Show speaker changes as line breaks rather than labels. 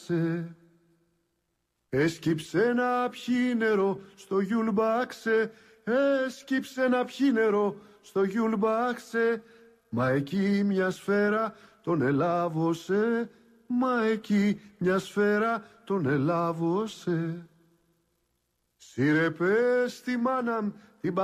Έσκυψε να πιει νερό στο γιουλμπάξε, έσκυψε να πιει νερό στο γιουλμπάξε, μα εκεί μια σφαίρα τον ελάβωσε, μα εκεί μια σφαίρα τον ελάβωσε. Σύρε πες στη μάνα την